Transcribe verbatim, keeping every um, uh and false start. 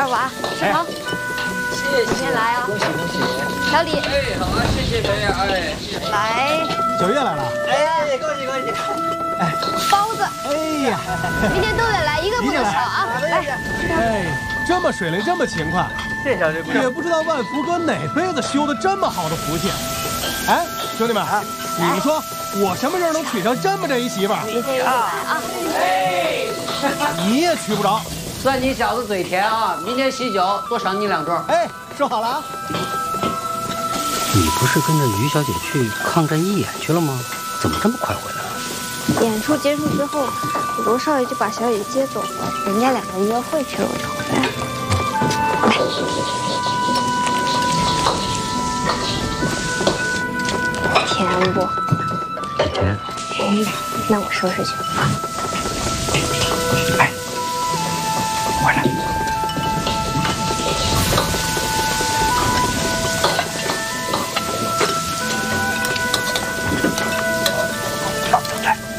我啊，吃好。 谢谢， 先来啊， 恭喜恭喜。 小李。 哎，好啊，谢谢梅呀，哎， 来。 九月来了。 哎，恭喜恭喜。 哎， 包子。 哎呀， 明天都得来，一个不能少啊！来， 哎，这么水灵，这么勤快。 谢小师傅， 也不知道万福哥哪辈子修的这么好的福气。哎，兄弟们，你们说我什么时候能娶上这么这一媳妇儿？ 明天一定来啊！ 哎， 你也娶不着。 算你小子嘴甜啊！明天喜酒多赏你两盅。 哎，说好了啊。 你不是跟着于小姐去抗战义演去了吗？怎么这么快回来了？ 演出结束之后，罗少爷就把小野接走了，人家两个人约会去了，我就回来了。 甜不？ 甜。 哎，那我收拾去。